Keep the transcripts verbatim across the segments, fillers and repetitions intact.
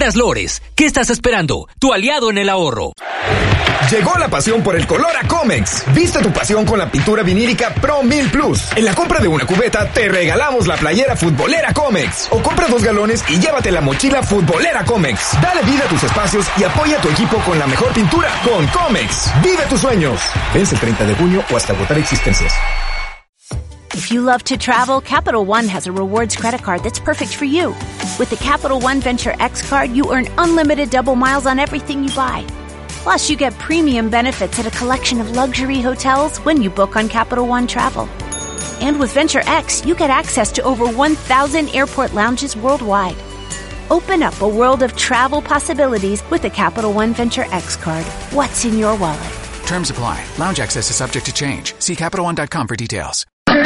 Ópticas Lores. ¿Qué estás esperando? Tu aliado en el ahorro. Llegó la pasión por el color a Comex. Viste tu pasión con la pintura vinílica Pro mil Plus. En la compra de una cubeta te regalamos la playera futbolera Comex. O compra dos galones y llévate la mochila futbolera Comex. Dale vida a tus espacios y apoya a tu equipo con la mejor pintura con Comex. Vive tus sueños. Vence el treinta de junio o hasta agotar existencias. If you love to travel, Capital One has a rewards credit card that's perfect for you. With the Capital One Venture X card, you earn unlimited double miles on everything you buy. Plus, you get premium benefits at a collection of luxury hotels when you book on Capital One Travel. And with Venture X, you get access to over one thousand airport lounges worldwide. Open up a world of travel possibilities with the Capital One Venture X card. What's in your wallet? Terms apply. Lounge access is subject to change. See Capital One dot com for details.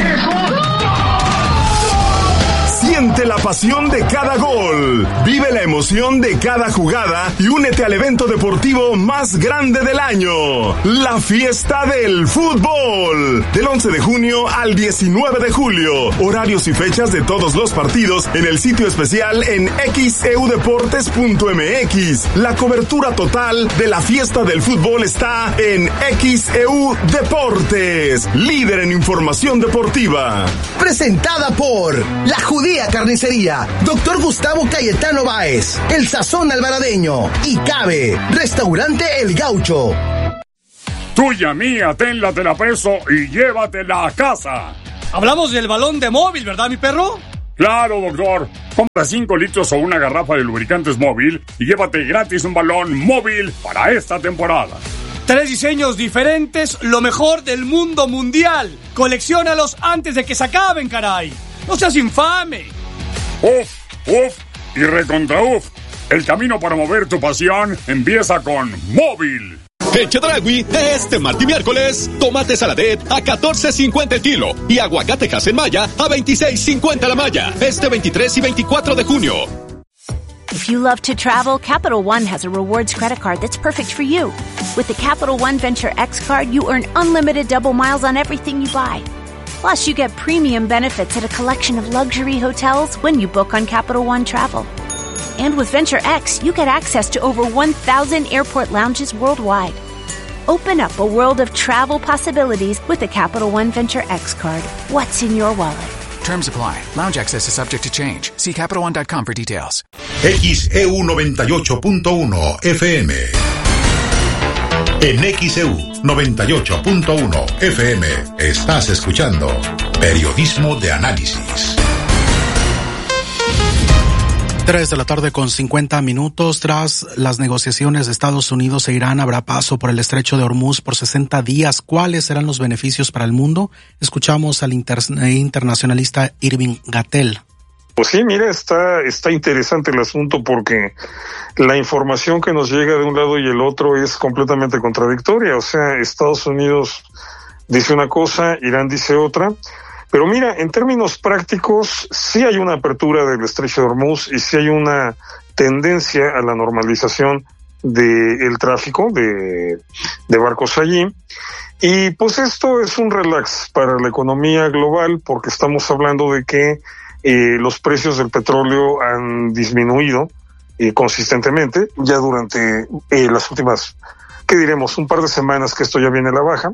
Siente la pasión de cada gol, vive la emoción de cada jugada y únete al evento deportivo más grande del año, la fiesta del fútbol. Del once de junio al diecinueve de julio, horarios y fechas de todos los partidos en el sitio especial en x e u deportes punto m x. La cobertura total de la fiesta del fútbol está en X E U Deportes, líder en información deportiva. Presentada por La Judía Carnicería, Doctor Gustavo Cayetano Báez, El Sazón Alvaradeño y Cabe, Restaurante El Gaucho. Tuya, mía, tenla, te la peso y llévatela a casa. Hablamos del balón de móvil, ¿verdad, mi perro? Claro, doctor. Compra cinco litros o una garrafa de lubricantes móvil y llévate gratis un balón móvil para esta temporada. Tres diseños diferentes, lo mejor del mundo mundial. Colecciónalos antes de que se acaben, caray. ¡No seas infame! Uf, uf y recontra uf. El camino para mover tu pasión empieza con móvil. En Chedraui, este martes y miércoles, tomate saladet a catorce cincuenta el kilo y aguacate en malla a veintiséis cincuenta la malla. Este veintitrés y veinticuatro de junio. If you love to travel, Capital One has a rewards credit card that's perfect for you. With the Capital One Venture X card, you earn unlimited double miles on everything you buy. Plus, you get premium benefits at a collection of luxury hotels when you book on Capital One Travel. And with Venture X, you get access to over one thousand airport lounges worldwide. Open up a world of travel possibilities with the Capital One Venture X card. What's in your wallet? Terms apply. Lounge access is subject to change. See Capital One dot com for details. X E U noventa y ocho punto uno F M. En X E U noventa y ocho punto uno F M estás escuchando Periodismo de Análisis. Tres de la tarde con cincuenta minutos. Tras las negociaciones de Estados Unidos e Irán, habrá paso por el estrecho de Hormuz por sesenta días. ¿Cuáles serán los beneficios para el mundo? Escuchamos al inter- internacionalista Irving Gatell. Pues sí, mira, está, está interesante el asunto porque la información que nos llega de un lado y el otro es completamente contradictoria. O sea, Estados Unidos dice una cosa, Irán dice otra. Pero mira, en términos prácticos, sí hay una apertura del estrecho de Hormuz y sí hay una tendencia a la normalización del tráfico de, de barcos allí. Y pues esto es un relax para la economía global porque estamos hablando de que eh, los precios del petróleo han disminuido eh, consistentemente ya durante eh, las últimas, ¿qué diremos? Un par de semanas que esto ya viene a la baja.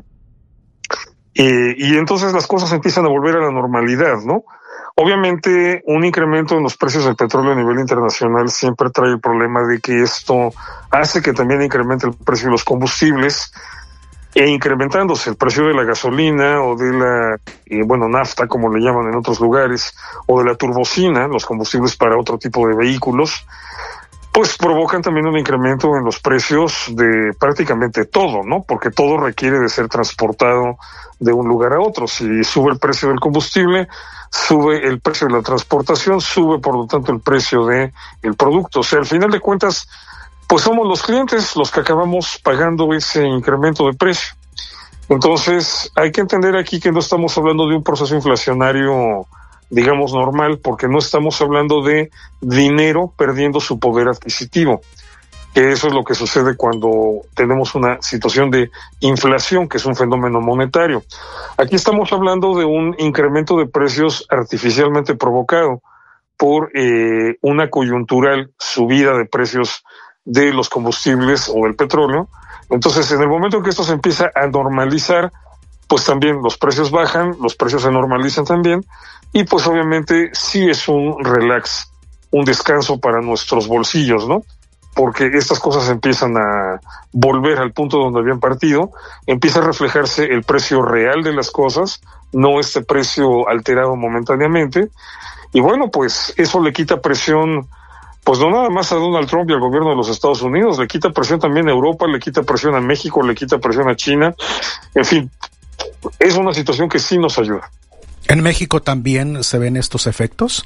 Eh, y entonces las cosas empiezan a volver a la normalidad, ¿no? Obviamente, un incremento en los precios del petróleo a nivel internacional siempre trae el problema de que esto hace que también incremente el precio de los combustibles, e incrementándose el precio de la gasolina o de la, eh, bueno, nafta, como le llaman en otros lugares, o de la turbocina, los combustibles para otro tipo de vehículos, pues provocan también un incremento en los precios de prácticamente todo, ¿no? Porque todo requiere de ser transportado de un lugar a otro. Si sube el precio del combustible, sube el precio de la transportación, sube por lo tanto el precio de el producto. O sea, al final de cuentas, pues somos los clientes los que acabamos pagando ese incremento de precio. Entonces, hay que entender aquí que no estamos hablando de un proceso inflacionario, digamos, normal, porque no estamos hablando de dinero perdiendo su poder adquisitivo. Que eso es lo que sucede cuando tenemos una situación de inflación, que es un fenómeno monetario. Aquí estamos hablando de un incremento de precios artificialmente provocado, por eh, una coyuntural subida de precios de los combustibles o del petróleo. Entonces, en el momento en que esto se empieza a normalizar, pues también los precios bajan, los precios se normalizan también, y pues obviamente sí es un relax, un descanso para nuestros bolsillos, ¿no? Porque estas cosas empiezan a volver al punto donde habían partido, empieza a reflejarse el precio real de las cosas, no este precio alterado momentáneamente, y bueno, pues eso le quita presión, pues no nada más a Donald Trump y al gobierno de los Estados Unidos, le quita presión también a Europa, le quita presión a México, le quita presión a China, en fin, es una situación que sí nos ayuda. ¿En México también se ven estos efectos?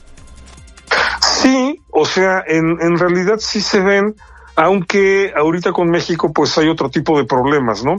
Sí, o sea, en, en realidad sí se ven, aunque ahorita con México pues hay otro tipo de problemas, ¿no?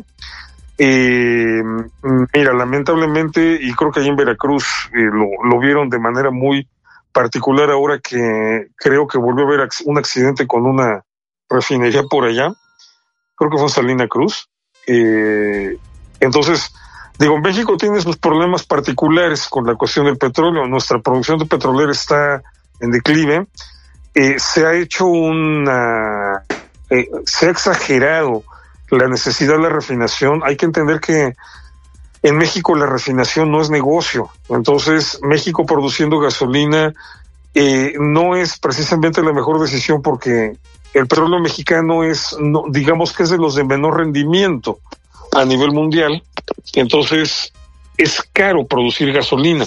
Eh, mira, lamentablemente, y creo que ahí en Veracruz eh, lo, lo vieron de manera muy particular ahora que creo que volvió a haber un accidente con una refinería por allá, creo que fue en Salina Cruz. Eh, entonces, digo, México tiene sus problemas particulares con la cuestión del petróleo, nuestra producción de petrolera está en declive, eh, se ha hecho una, eh, se ha exagerado la necesidad de la refinación. Hay que entender que en México la refinación no es negocio, entonces México produciendo gasolina eh, no es precisamente la mejor decisión porque el petróleo mexicano es, no, digamos que es de los de menor rendimiento a nivel mundial, entonces es caro producir gasolina.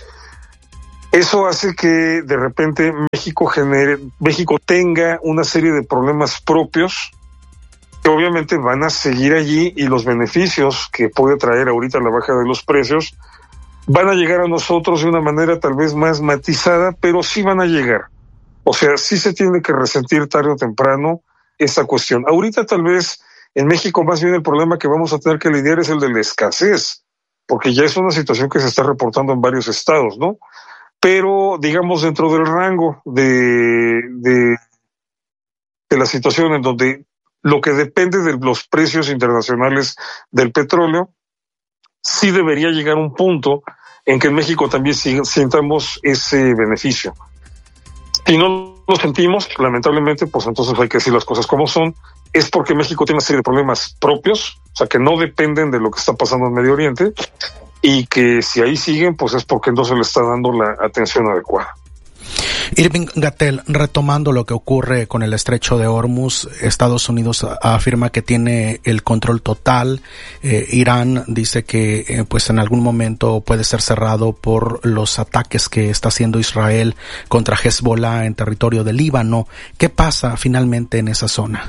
Eso hace que de repente México genere, México tenga una serie de problemas propios que obviamente van a seguir allí y los beneficios que puede traer ahorita la baja de los precios van a llegar a nosotros de una manera tal vez más matizada, pero sí van a llegar. O sea, sí se tiene que resentir tarde o temprano esta cuestión. Ahorita tal vez en México más bien el problema que vamos a tener que lidiar es el de la escasez, porque ya es una situación que se está reportando en varios estados, ¿no? Pero, digamos, dentro del rango de, de, de la situación en donde lo que depende de los precios internacionales del petróleo, sí debería llegar un punto en que en México también sintamos ese beneficio. Si no lo sentimos, lamentablemente, pues entonces hay que decir las cosas como son, es porque México tiene una serie de problemas propios, o sea, que no dependen de lo que está pasando en Medio Oriente, y que si ahí siguen, pues es porque no se le está dando la atención adecuada. Irving Gatell, retomando lo que ocurre con el estrecho de Hormuz, Estados Unidos afirma que tiene el control total, eh, Irán dice que eh, pues en algún momento puede ser cerrado por los ataques que está haciendo Israel contra Hezbollah en territorio del Líbano. ¿Qué pasa finalmente en esa zona?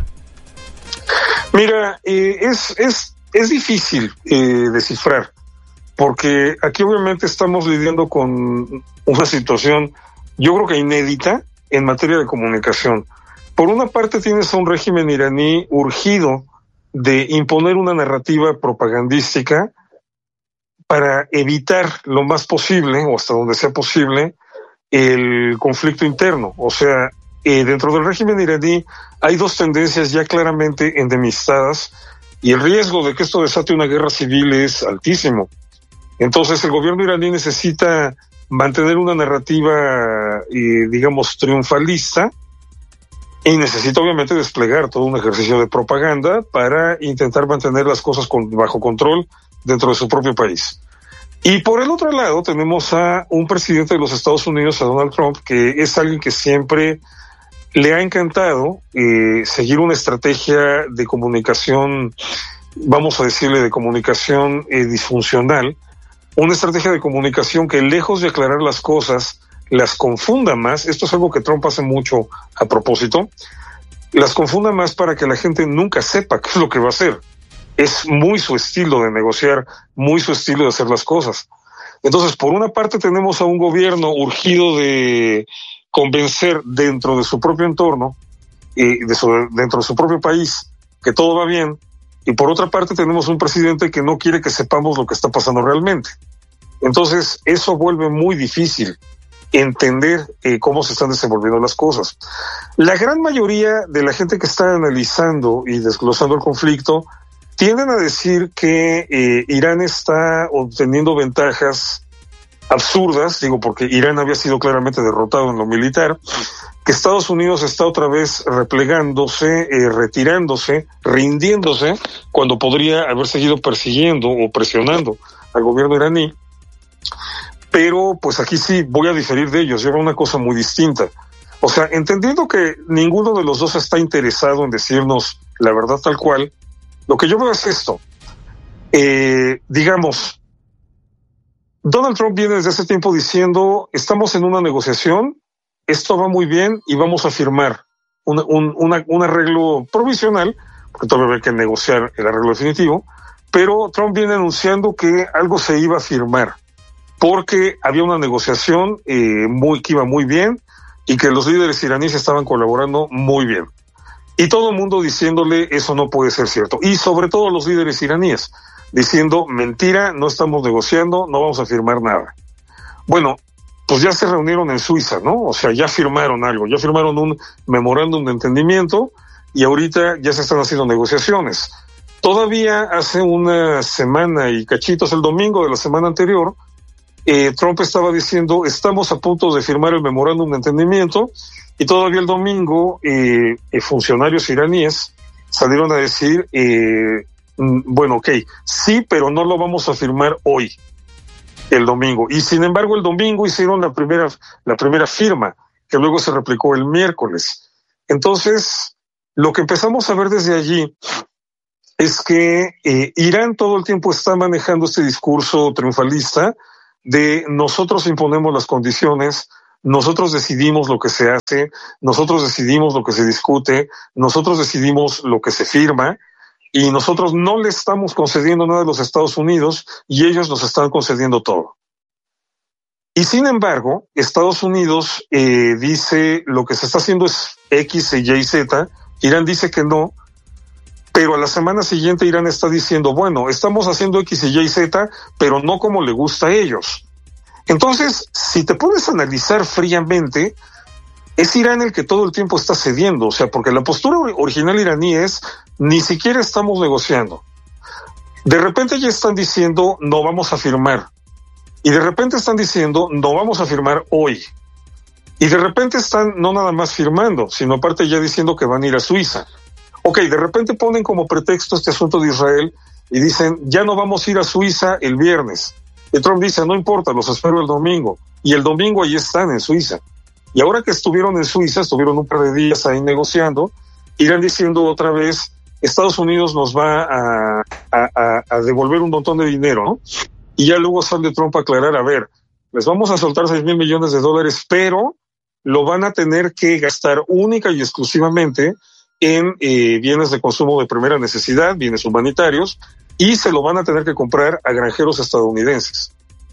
Mira, eh, es, es, es difícil eh, descifrar, porque aquí obviamente estamos lidiando con una situación, yo creo que inédita en materia de comunicación. Por una parte tienes a un régimen iraní urgido de imponer una narrativa propagandística para evitar lo más posible, o hasta donde sea posible, el conflicto interno. O sea, eh, dentro del régimen iraní hay dos tendencias ya claramente endemistadas y el riesgo de que esto desate una guerra civil es altísimo. Entonces el gobierno iraní necesita mantener una narrativa, eh, digamos, triunfalista y necesita obviamente desplegar todo un ejercicio de propaganda para intentar mantener las cosas con, bajo control dentro de su propio país. Y por el otro lado tenemos a un presidente de los Estados Unidos, a Donald Trump, que es alguien que siempre le ha encantado eh, seguir una estrategia de comunicación, vamos a decirle de comunicación eh, disfuncional, una estrategia de comunicación que lejos de aclarar las cosas, las confunda más. Esto es algo que Trump hace mucho a propósito, las confunda más para que la gente nunca sepa qué es lo que va a hacer. Es muy su estilo de negociar, muy su estilo de hacer las cosas. Entonces, por una parte tenemos a un gobierno urgido de convencer dentro de su propio entorno, y de su, dentro de su propio país, que todo va bien, y por otra parte tenemos un presidente que no quiere que sepamos lo que está pasando realmente. Entonces, eso vuelve muy difícil entender eh, cómo se están desenvolviendo las cosas. La gran mayoría de la gente que está analizando y desglosando el conflicto tienden a decir que eh, Irán está obteniendo ventajas absurdas, digo, porque Irán había sido claramente derrotado en lo militar, que Estados Unidos está otra vez replegándose, eh, retirándose, rindiéndose, cuando podría haber seguido persiguiendo o presionando al gobierno iraní. Pero pues aquí sí voy a diferir de ellos, yo veo una cosa muy distinta. O sea, entendiendo que ninguno de los dos está interesado en decirnos la verdad tal cual, lo que yo veo es esto. Eh, digamos, Donald Trump viene desde hace tiempo diciendo, estamos en una negociación, esto va muy bien y vamos a firmar un, un, una, un arreglo provisional, porque todavía hay que negociar el arreglo definitivo, pero Trump viene anunciando que algo se iba a firmar, porque había una negociación eh, muy, que iba muy bien y que los líderes iraníes estaban colaborando muy bien. Y todo el mundo diciéndole, eso no puede ser cierto. Y sobre todo los líderes iraníes, diciendo, mentira, no estamos negociando, no vamos a firmar nada. Bueno, pues ya se reunieron en Suiza, ¿no? O sea, ya firmaron algo, ya firmaron un memorándum de entendimiento y ahorita ya se están haciendo negociaciones. Todavía hace una semana y cachitos, el domingo de la semana anterior, eh, Trump estaba diciendo, estamos a punto de firmar el memorándum de entendimiento, y todavía el domingo eh, eh, funcionarios iraníes salieron a decir, eh, bueno, ok, sí, pero no lo vamos a firmar hoy, el domingo. Y sin embargo, el domingo hicieron la primera, la primera firma, que luego se replicó el miércoles. Entonces, lo que empezamos a ver desde allí es que eh, Irán todo el tiempo está manejando este discurso triunfalista de nosotros imponemos las condiciones, nosotros decidimos lo que se hace, nosotros decidimos lo que se discute, nosotros decidimos lo que se firma, y nosotros no le estamos concediendo nada a los Estados Unidos y ellos nos están concediendo todo. Y sin embargo, Estados Unidos eh, dice lo que se está haciendo es X, Y y Z, Irán dice que no, pero a la semana siguiente Irán está diciendo, bueno, estamos haciendo X, Y y Z, pero no como le gusta a ellos. Entonces, si te pones a analizar fríamente, es Irán el que todo el tiempo está cediendo, o sea, porque la postura original iraní es, ni siquiera estamos negociando. De repente ya están diciendo, no vamos a firmar. Y de repente están diciendo, no vamos a firmar hoy. Y de repente están no nada más firmando, sino aparte ya diciendo que van a ir a Suiza. Ok, de repente ponen como pretexto este asunto de Israel y dicen, ya no vamos a ir a Suiza el viernes. Y Trump dice, no importa, los espero el domingo. Y el domingo ahí están en Suiza. Y ahora que estuvieron en Suiza, estuvieron un par de días ahí negociando, irán diciendo otra vez, Estados Unidos nos va a, a, a devolver un montón de dinero, ¿no? Y ya luego sale Trump a aclarar, a ver, les vamos a soltar seis mil millones de dólares, pero lo van a tener que gastar única y exclusivamente en eh, bienes de consumo de primera necesidad, bienes humanitarios, y se lo van a tener que comprar a granjeros estadounidenses.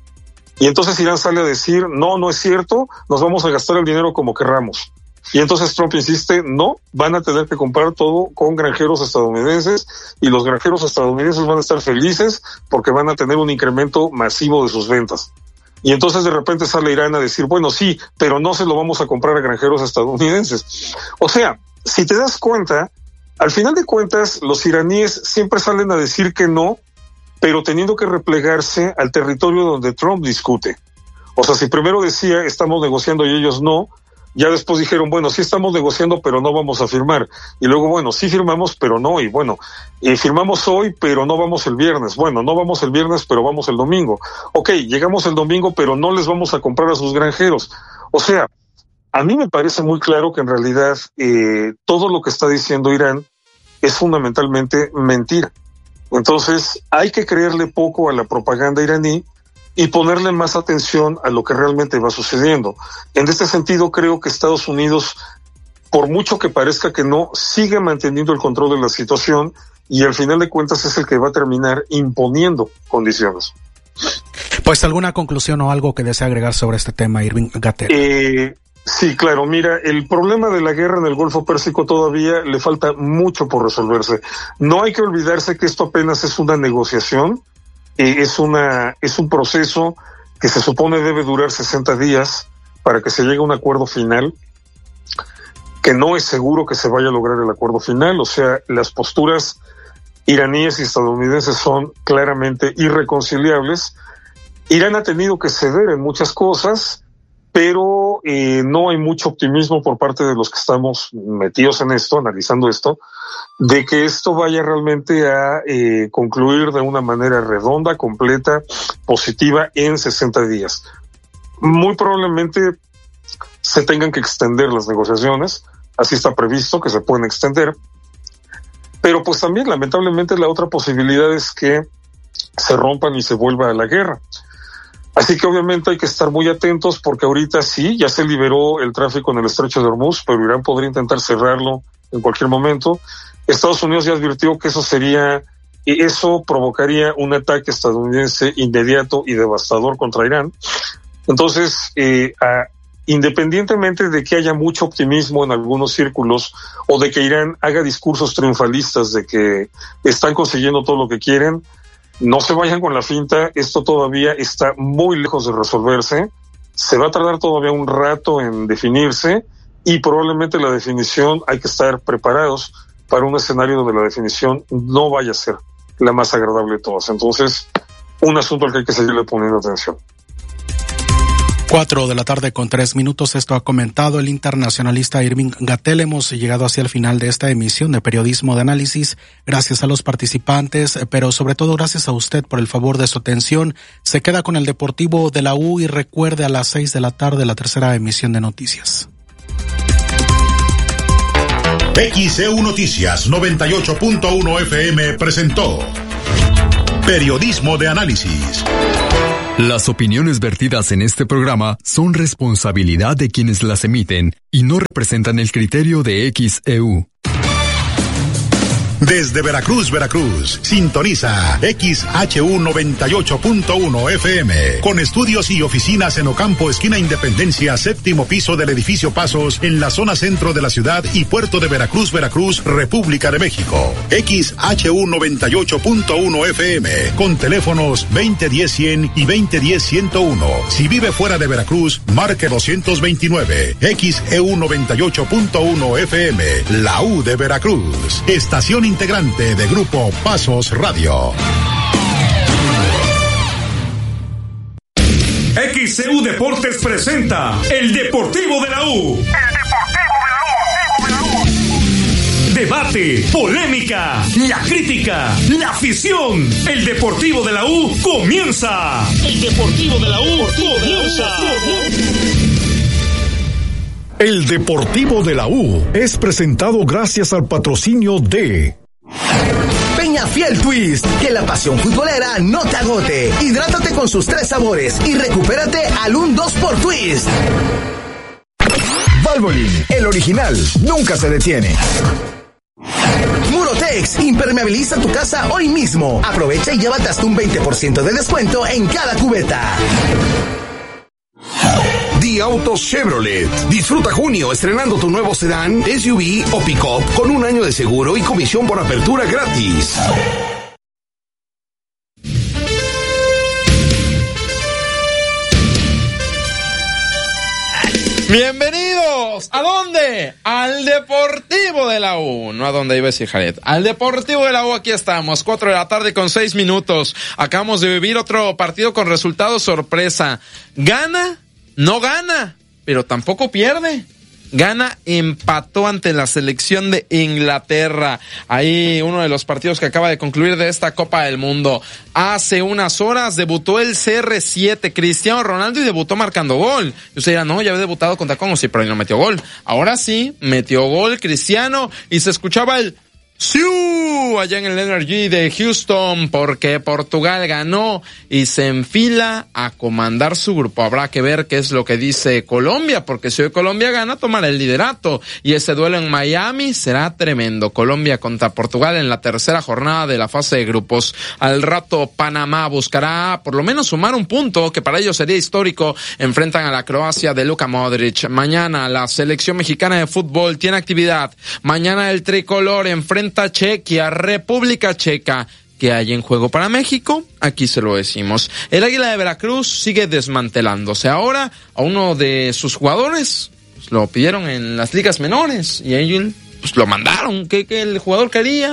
Y entonces Irán sale a decir, no, no es cierto, nos vamos a gastar el dinero como querramos. Y entonces Trump insiste, no, van a tener que comprar todo con granjeros estadounidenses y los granjeros estadounidenses van a estar felices porque van a tener un incremento masivo de sus ventas. Y entonces de repente sale Irán a decir, bueno, sí, pero no se lo vamos a comprar a granjeros estadounidenses. O sea, si te das cuenta, al final de cuentas, los iraníes siempre salen a decir que no, pero teniendo que replegarse al territorio donde Trump discute. O sea, si primero decía, estamos negociando y ellos no, ya después dijeron, bueno, sí estamos negociando, pero no vamos a firmar. Y luego, bueno, sí firmamos, pero no. Y bueno, eh, firmamos hoy, pero no vamos el viernes. Bueno, no vamos el viernes, pero vamos el domingo. Ok, llegamos el domingo, pero no les vamos a comprar a sus granjeros. O sea, a mí me parece muy claro que en realidad eh, todo lo que está diciendo Irán es fundamentalmente mentira. Entonces, hay que creerle poco a la propaganda iraní y ponerle más atención a lo que realmente va sucediendo. En este sentido, creo que Estados Unidos, por mucho que parezca que no, sigue manteniendo el control de la situación y al final de cuentas es el que va a terminar imponiendo condiciones. Pues, ¿alguna conclusión o algo que desea agregar sobre este tema, Irving Gatel? Eh, sí, claro. Mira, el problema de la guerra en el Golfo Pérsico todavía le falta mucho por resolverse. No hay que olvidarse que esto apenas es una negociación. Eh, es una es un proceso que se supone debe durar sesenta días para que se llegue a un acuerdo final, que no es seguro que se vaya a lograr el acuerdo final. O sea, las posturas iraníes y estadounidenses son claramente irreconciliables Irán ha tenido que ceder en muchas cosas, pero eh, no hay mucho optimismo por parte de los que estamos metidos en esto, analizando esto, de que esto vaya realmente a eh, concluir de una manera redonda, completa, positiva en sesenta días. Muy probablemente se tengan que extender las negociaciones, así está previsto que se pueden extender, pero pues también lamentablemente la otra posibilidad es que se rompan y se vuelva a la guerra. Así que obviamente hay que estar muy atentos porque ahorita sí, ya se liberó el tráfico en el estrecho de Hormuz, pero Irán podría intentar cerrarlo en cualquier momento. Estados Unidos ya advirtió que eso sería, y eso provocaría un ataque estadounidense inmediato y devastador contra Irán. Entonces, eh, a, independientemente de que haya mucho optimismo en algunos círculos o de que Irán haga discursos triunfalistas de que están consiguiendo todo lo que quieren, no se vayan con la finta, esto todavía está muy lejos de resolverse, se va a tardar todavía un rato en definirse y probablemente la definición hay que estar preparados para un escenario donde la definición no vaya a ser la más agradable de todas. Entonces, un asunto al que hay que seguirle poniendo atención. Cuatro de la tarde con tres minutos. Esto ha comentado el internacionalista Irving Gatell. Hemos llegado hacia el final de esta emisión de Periodismo de Análisis. Gracias a los participantes, pero sobre todo gracias a usted por el favor de su atención. Se queda con el Deportivo de la U y recuerde a las seis de la tarde la tercera emisión de noticias. X E U Noticias noventa y ocho punto uno F M presentó Periodismo de Análisis. Las opiniones vertidas en este programa son responsabilidad de quienes las emiten y no representan el criterio de X E U. Desde Veracruz, Veracruz, sintoniza X H U noventa y ocho punto uno F M, con estudios y oficinas en Ocampo, esquina Independencia, séptimo piso del edificio Pasos, en la zona centro de la ciudad y puerto de Veracruz, Veracruz, República de México. X H U noventa y ocho punto uno F M, con teléfonos veinte diez cien y veinte diez ciento uno. Si vive fuera de Veracruz, marque doscientos veintinueve. X E U noventa y ocho punto uno F M, la U de Veracruz. Estación integrante de Grupo Pasos Radio. X E U Deportes presenta El Deportivo de la U. El Deportivo de la U. Debate, polémica, la crítica, la afición. El Deportivo de la U comienza. El Deportivo de la U comienza. El Deportivo de la U es presentado gracias al patrocinio de Peñafiel Twist, que la pasión futbolera no te agote. Hidrátate con sus tres sabores y recupérate al un dos por Twist. Valvoline, el original, nunca se detiene. Murotex, impermeabiliza tu casa hoy mismo. Aprovecha y llévate hasta un veinte por ciento de descuento en cada cubeta. The Autos Chevrolet. Disfruta junio estrenando tu nuevo sedán, S U V o pick-up con un año de seguro y comisión por apertura gratis. Bienvenidos. ¿A dónde? Al Deportivo de la U. No a donde iba a decir Jared. Al Deportivo de la U, aquí estamos. Cuatro de la tarde con seis minutos. Acabamos de vivir otro partido con resultado sorpresa. Gana, no gana, pero tampoco pierde. Gana, empató ante la selección de Inglaterra. Ahí uno de los partidos que acaba de concluir de esta Copa del Mundo. Hace unas horas debutó el C R siete, Cristiano Ronaldo, y debutó marcando gol. Y usted dirá, no, ya había debutado contra Congo, sí, pero ahí no metió gol. Ahora sí, metió gol Cristiano y se escuchaba el ¡siu! Allá en el Energy de Houston, porque Portugal ganó y se enfila a comandar su grupo. Habrá que ver qué es lo que dice Colombia, porque si hoy Colombia gana, tomará el liderato. Y ese duelo en Miami será tremendo. Colombia contra Portugal en la tercera jornada de la fase de grupos. Al rato Panamá buscará por lo menos sumar un punto, que para ellos sería histórico. Enfrentan a la Croacia de Luka Modric. Mañana la selección mexicana de fútbol tiene actividad. Mañana el tricolor enfrenta a Chequia, República Checa. ¿Qué hay en juego para México? Aquí se lo decimos. El Águila de Veracruz sigue desmantelándose. Ahora a uno de sus jugadores pues, lo pidieron en las ligas menores y ellos pues, lo mandaron. ¿Qué, qué el jugador quería?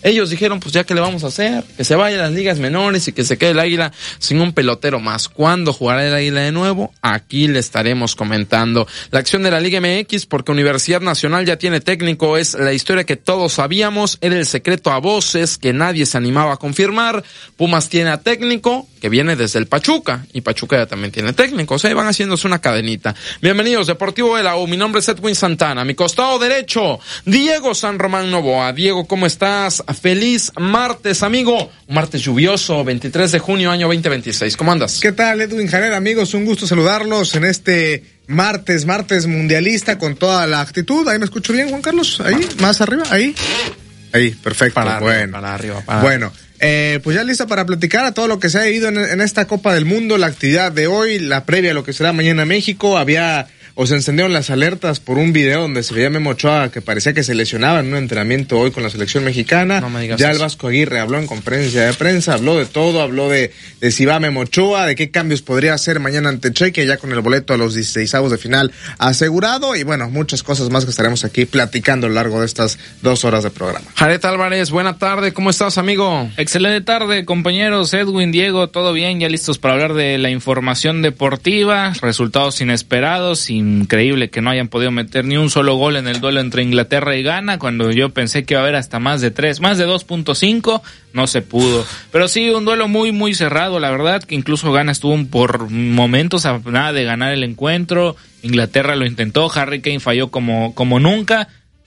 Ellos dijeron, pues ya que le vamos a hacer, que se vaya a las ligas menores y que se quede el Águila sin un pelotero más. ¿Cuándo jugará el Águila de nuevo? Aquí le estaremos comentando. La acción de la Liga M X, porque Universidad Nacional ya tiene técnico, es la historia que todos sabíamos, era el secreto a voces que nadie se animaba a confirmar. Pumas tiene a técnico, que viene desde el Pachuca, y Pachuca ya también tiene técnico, o sea, van haciéndose una cadenita. Bienvenidos, Deportivo de la U, mi nombre es Edwin Santana, a mi costado derecho, Diego San Román Novoa. Diego, ¿cómo estás? Feliz martes, amigo. Un martes lluvioso, veintitrés de junio, año veinte veintiséis. ¿Cómo andas? ¿Qué tal, Edwin Jared, amigos? Un gusto saludarlos en este martes, martes mundialista con toda la actitud. ¿Ahí me escucho bien, Juan Carlos? ¿Ahí? ¿Más arriba? ¿Ahí? Ahí, perfecto. Para bueno. arriba, para arriba, para Bueno, eh, pues ya listo para platicar a todo lo que se ha vivido en, en esta Copa del Mundo, la actividad de hoy, la previa a lo que será mañana México. Había... o se encendieron las alertas por un video donde se veía a Memo Ochoa que parecía que se lesionaba en un entrenamiento hoy con la selección mexicana. No me digas ya eso. el Vasco Aguirre habló en conferencia de prensa, habló de todo, habló de, de si va Memo Ochoa, de qué cambios podría hacer mañana ante Chequia, ya con el boleto a los dieciseisavos de final asegurado, y bueno, muchas cosas más que estaremos aquí platicando a lo largo de estas dos horas de programa. Jared Álvarez, buena tarde, ¿cómo estás, amigo? Excelente tarde, compañeros. Edwin, Diego, todo bien, ya listos para hablar de la información deportiva, resultados inesperados, increíble que no hayan podido meter ni un solo gol en el duelo entre Inglaterra y Ghana, cuando yo pensé que iba a haber hasta más de tres, más de dos punto cinco, no se pudo. Pero sí, un duelo muy, muy cerrado, la verdad, que incluso Ghana estuvo por momentos a nada de ganar el encuentro, Inglaterra lo intentó, Harry Kane falló como, como nunca,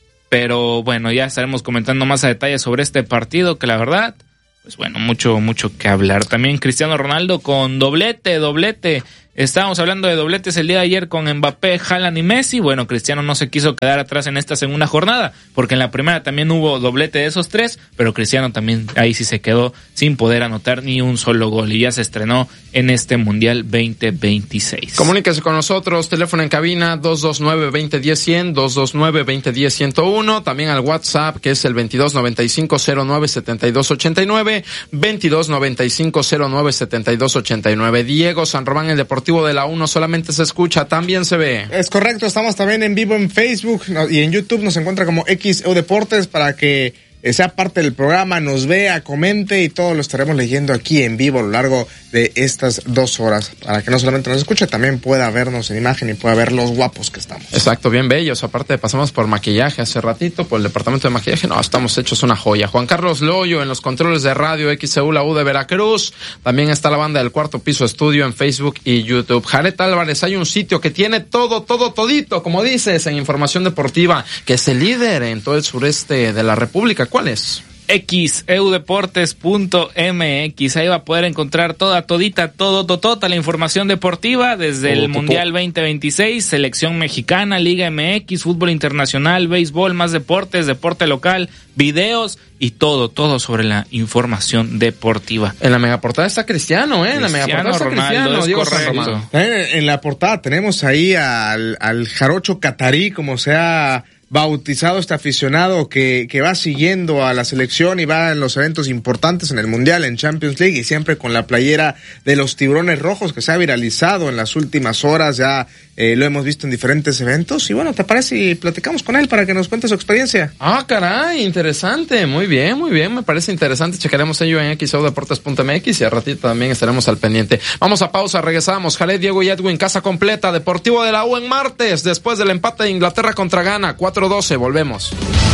pero bueno, ya estaremos comentando más a detalle sobre este partido, que la verdad, pues bueno, mucho, mucho que hablar. También Cristiano Ronaldo con doblete, doblete. Estábamos hablando de dobletes el día de ayer con Mbappé, Haaland y Messi. Bueno, Cristiano no se quiso quedar atrás en esta segunda jornada, porque en la primera también hubo doblete de esos tres, pero Cristiano también ahí sí se quedó sin poder anotar ni un solo gol y ya se estrenó en este Mundial veinte veintiséis. Comuníquese con nosotros, teléfono en cabina dos dos nueve, veinte diez, cien, dos dos nueve, veinte diez, ciento uno, también al WhatsApp que es el veintidós noventa y cinco, cero nueve, setenta y dos ochenta y nueve, veintidós noventa y cinco, cero nueve, setenta y dos ochenta y nueve. Diego San Román, el Deportivo de la U no solamente se escucha, también se ve. Es correcto, estamos también en vivo en Facebook y en YouTube, nos encuentra como X E U Deportes para que sea parte del programa, nos vea, comente y todo lo estaremos leyendo aquí en vivo a lo largo de estas dos horas, para que no solamente nos escuche, también pueda vernos en imagen y pueda ver los guapos que estamos. Exacto, bien bellos, aparte pasamos por maquillaje hace ratito, por el departamento de maquillaje, no, estamos hechos una joya. Juan Carlos Loyo en los controles de radio X E U, la U de Veracruz, también está la banda del Cuarto Piso Estudio en Facebook y YouTube. Jared Álvarez, hay un sitio que tiene todo, todo, todito, como dices, en información deportiva, que es el líder en todo el sureste de la República. ¿Cuál es? X E U Deportes punto M X, ahí va a poder encontrar toda, todita, todo, todo, toda la información deportiva desde todo, el todo, Mundial todo. veinte veintiséis, selección mexicana, Liga M X, fútbol internacional, béisbol, más deportes, deporte local, videos y todo, todo sobre la información deportiva. En la megaportada está Cristiano, ¿eh? En la megaportada está Ronaldo, Cristiano, Diego San Román. Eh, en la portada tenemos ahí al, al jarocho catarí, como sea bautizado este aficionado que, que va siguiendo a la selección y va en los eventos importantes en el Mundial, en Champions League, y siempre con la playera de los Tiburones Rojos, que se ha viralizado en las últimas horas, ya eh, lo hemos visto en diferentes eventos. Y bueno, ¿te parece si platicamos con él para que nos cuente su experiencia? Ah, caray, interesante, muy bien, muy bien, me parece interesante. Checaremos ello en X E U Deportes punto M X y a ratito también estaremos al pendiente. Vamos a pausa, regresamos. Jared, Diego y Edwin, casa completa, Deportivo de la U en martes, después del empate de Inglaterra contra Ghana, cuatro doce, volvemos.